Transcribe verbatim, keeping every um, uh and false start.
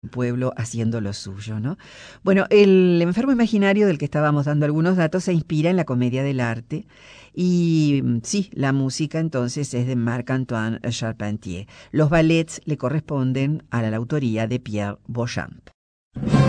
pueblo haciendo lo suyo, ¿no? Bueno, el enfermo imaginario del que estábamos dando algunos datos se inspira en la comedia del arte y sí, la música entonces es de Marc-Antoine Charpentier. Los ballets le corresponden a la autoría de Pierre Beauchamp.